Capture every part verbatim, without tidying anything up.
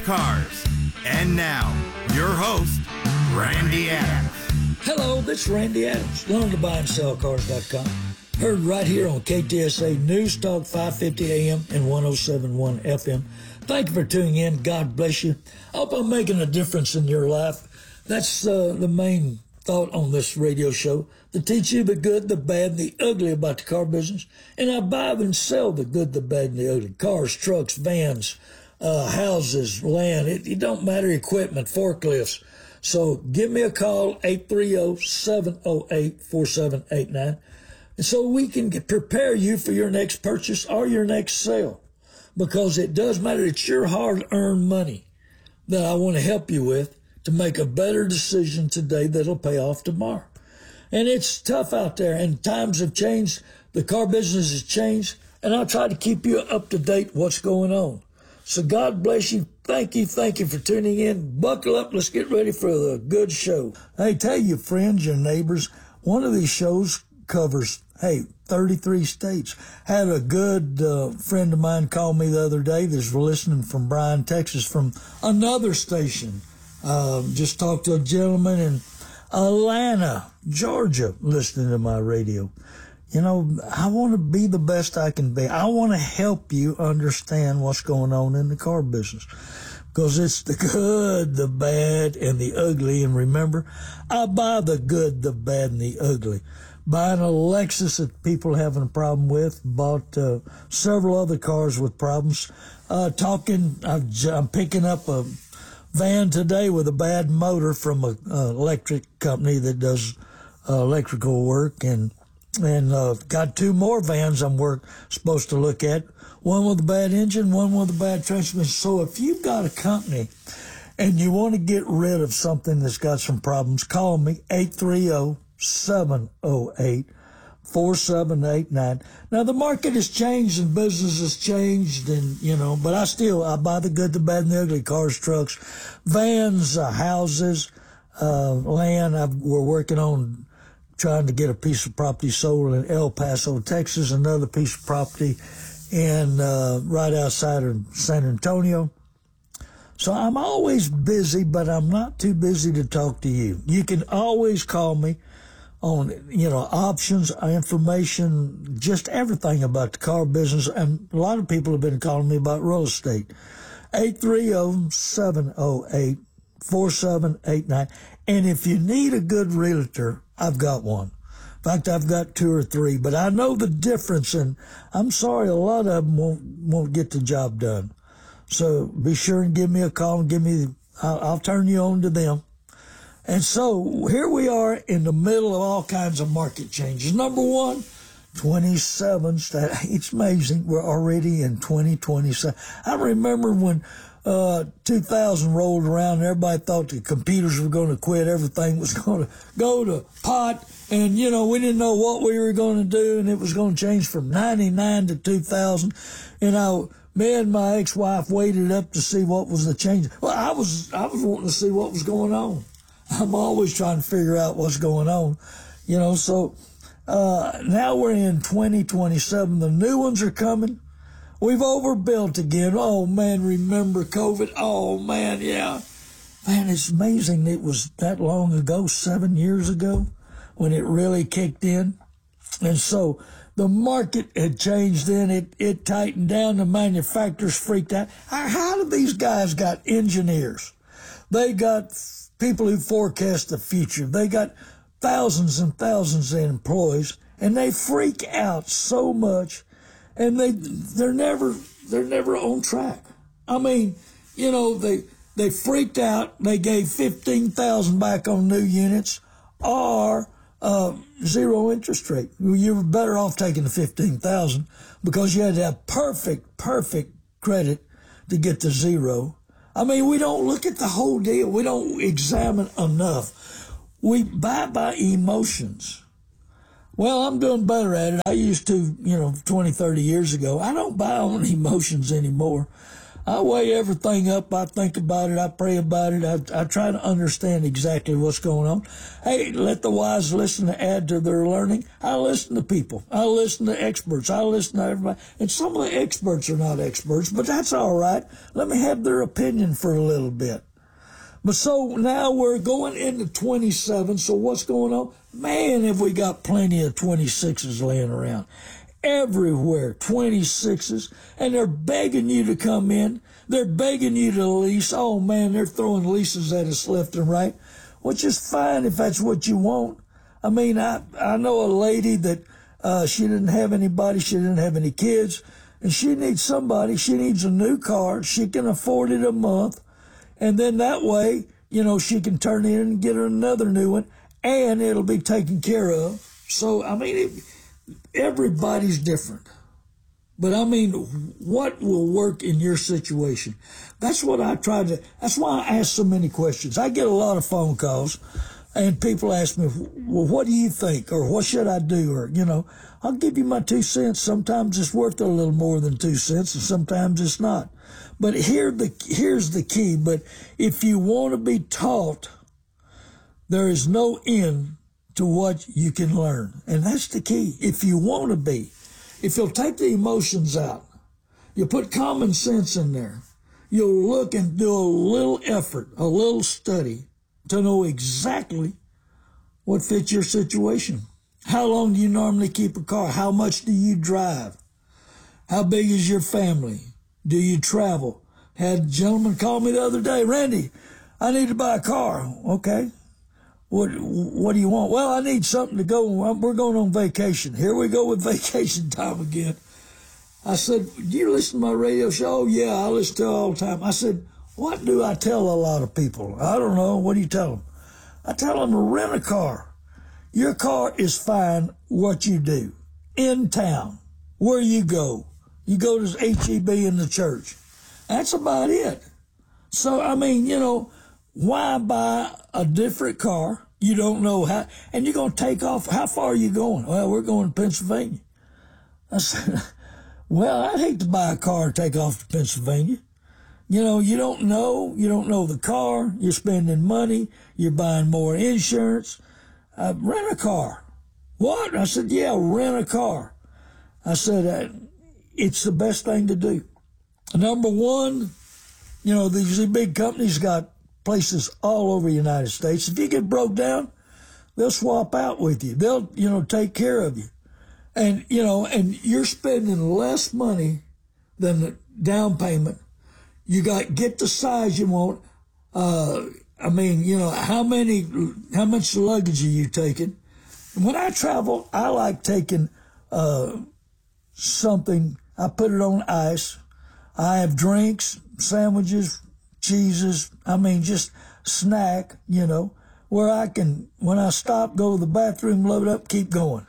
cars. And now, your host, Randy Adams. Hello, this is Randy Adams, loan to buy and sell cars dot com. Heard right here on K T S A News Talk five fifty A M and one oh seven point one F M. Thank you for tuning in. God bless you. I hope I'm making a difference in your life. That's uh, the main thought on this radio show, to teach you the good, the bad, and the ugly about the car business. And I buy and sell the good, the bad, and the ugly. Cars, trucks, vans, uh, houses, land. It, it don't matter, equipment, forklifts. So give me a call, eight three zero, seven zero eight, four seven eight nine. And so we can get, prepare you for your next purchase or your next sale. Because it does matter. It's your hard-earned money that I want to help you with to make a better decision today that'll pay off tomorrow. And it's tough out there, and times have changed. The car business has changed, and I'll try to keep you up to date what's going on. So God bless you. Thank you. Thank you for tuning in. Buckle up. Let's get ready for the good show. Hey, tell your friends, your neighbors, one of these shows covers, hey, thirty-three states. Had a good uh, friend of mine call me the other day that's listening from Bryan, Texas, from another station. Um, just talked to a gentleman in Atlanta, Georgia, listening to my radio. You know, I want to be the best I can be. I want to help you understand what's going on in the car business, because it's the good, the bad, and the ugly. And remember, I buy the good, the bad, and the ugly. Buying a Lexus that people are having a problem with. Bought uh, several other cars with problems. Uh, talking, I've, I'm picking up a van today with a bad motor from a uh, electric company that does uh, electrical work, and and uh, got two more vans I'm work supposed to look at. One with a bad engine, one with a bad transmission. So if you've got a company and you want to get rid of something that's got some problems, call me, eight three zero, seven zero eight, four seven eight nine. Now, the market has changed and business has changed, and, you know, but I still, I buy the good, the bad, and the ugly. Cars, trucks, vans, uh, houses, uh, land. I've, we're working on trying to get a piece of property sold in El Paso, Texas, another piece of property in, uh, right outside of San Antonio. So I'm always busy, but I'm not too busy to talk to you. You can always call me on, you know, options, information, just everything about the car business. And a lot of people have been calling me about real estate. eight three zero, seven zero eight, four seven eight nine. And if you need a good realtor, I've got one. In fact, I've got two or three, but I know the difference, and I'm sorry, a lot of them won't, won't get the job done. So be sure and give me a call and give me, I'll, I'll turn you on to them. And so here we are in the middle of all kinds of market changes. Number one, twenty-seven states. It's amazing. We're already in twenty twenty-seven. I remember when uh two thousand rolled around and everybody thought the computers were going to quit. Everything was going to go to pot. And, you know, we didn't know what we were going to do. And it was going to change from ninety-nine to two thousand. And I, me and my ex-wife waited up to see what was the change. Well, I was, I was wanting to see what was going on. I'm always trying to figure out what's going on, you know, so, uh, now we're in twenty twenty-seven. The new ones are coming. We've overbuilt again. Oh man, remember COVID? Oh man, yeah. Man, it's amazing it was that long ago, seven years ago, when it really kicked in. And so the market had changed then. It, it tightened down. The manufacturers freaked out. How, how do these guys got engineers? They got people who forecast the future. They got thousands and thousands of employees, and they freak out so much, and they, they're never, they're never on track. I mean, you know, they, they freaked out. They gave fifteen thousand back on new units, or, uh, zero interest rate. You were better off taking the fifteen thousand because you had to have perfect, perfect credit to get to zero. I mean, we don't look at the whole deal. We don't examine enough. We buy by emotions. Well, I'm doing better at it. I used to, you know, twenty, thirty years ago. I don't buy on emotions anymore. I weigh everything up. I think about it. I pray about it. I, I try to understand exactly what's going on. Hey, let the wise listen to add to their learning. I listen to people. I listen to experts. I listen to everybody. And some of the experts are not experts, but that's all right. Let me have their opinion for a little bit. But so now we're going into twenty-seven. So what's going on? Man, have we got plenty of twenty-sixes laying around. Everywhere, twenty-sixes. And they're begging you to come in. They're begging you to lease. Oh, man, they're throwing leases at us left and right, which is fine if that's what you want. I mean, I, I know a lady that uh, she didn't have anybody. She didn't have any kids. And she needs somebody. She needs a new car. She can afford it a month. And then that way, you know, she can turn in and get her another new one, and it'll be taken care of. So, I mean, it, everybody's different. But, I mean, what will work in your situation? That's what I try to, that's why I ask so many questions. I get a lot of phone calls, and people ask me, well, what do you think? Or what should I do? Or, you know, I'll give you my two cents. Sometimes it's worth a little more than two cents, and sometimes it's not. But here the here's the key. But if you want to be taught, there is no end to what you can learn. And that's the key. If you want to be, if you'll take the emotions out, you put common sense in there, you'll look and do a little effort, a little study to know exactly what fits your situation. How long do you normally keep a car? How much do you drive? How big is your family? Do you travel? Had a gentleman call me the other day, Randy, I need to buy a car. Okay. What What do you want? Well, I need something to go. We're going on vacation. Here we go with vacation time again. I said, do you listen to my radio show? Oh, yeah, I listen to it all the time. I said, what do I tell a lot of people? I don't know. What do you tell them? I tell them to rent a car. Your car is fine what you do. In town, where you go. You go to H E B in the church. That's about it. So, I mean, you know, why buy a different car? You don't know how, and you're going to take off. How far are you going? Well, we're going to Pennsylvania. I said, well, I'd hate to buy a car and take off to Pennsylvania. You know, you don't know. You don't know the car. You're spending money. You're buying more insurance. Uh, rent a car. What? I said, yeah, rent a car. I said, uh, it's the best thing to do. Number one, you know, these big companies got places all over the United States. If you get broke down, they'll swap out with you. They'll, you know, take care of you. And, you know, and you're spending less money than the down payment. You got, get the size you want. Uh, I mean, you know, how many, how much luggage are you taking? When I travel, I like taking, uh, something. I put it on ice. I have drinks, sandwiches, cheeses. I mean, just snack, you know, where I can, when I stop, go to the bathroom, load up, keep going.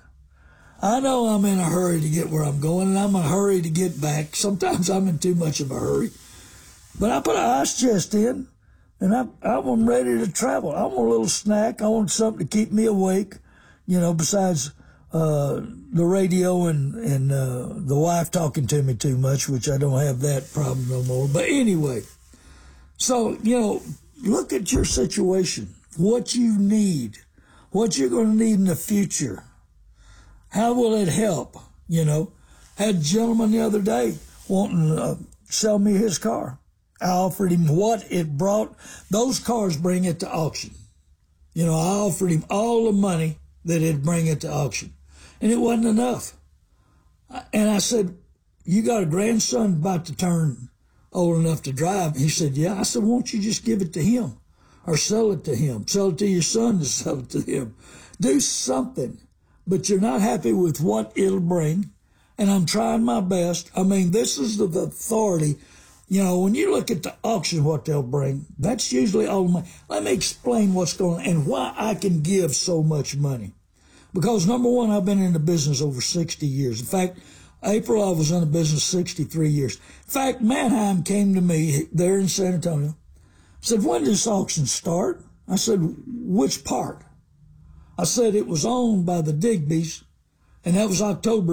I know I'm in a hurry to get where I'm going, and I'm in a hurry to get back. Sometimes I'm in too much of a hurry. But I put an ice chest in, and I, I'm ready to travel. I want a little snack. I want something to keep me awake, you know, besides uh, the radio and, and uh, the wife talking to me too much, which I don't have that problem no more. But anyway, so, you know, look at your situation, what you need, what you're going to need in the future. How will it help? You know, had a gentleman the other day wanting to uh, sell me his car. I offered him what it brought. Those cars bring it to auction. You know, I offered him all the money that it'd bring it to auction. And it wasn't enough. And I said, you got a grandson about to turn old enough to drive? He said, yeah. I said, won't you just give it to him or sell it to him? Sell it to your son to sell it to him. Do something. But you're not happy with what it'll bring. And I'm trying my best. I mean, this is the authority. You know, when you look at the auction, what they'll bring, that's usually all the money. Let me explain what's going on and why I can give so much money. Because, number one, I've been in the business over sixty years. In fact, April, I was in the business sixty-three years. In fact, Manheim came to me there in San Antonio, said, when did this auction start? I said, which part? I said, it was owned by the Digby's, and that was October